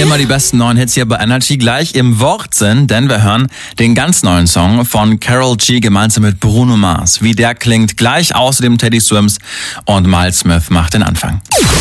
Immer die besten neuen Hits hier bei Energy, gleich im Wortsinn, denn wir hören den ganz neuen Song von Karol G gemeinsam mit Bruno Mars. Wie der klingt, gleich außerdem Teddy Swims und Miles Smith macht den Anfang.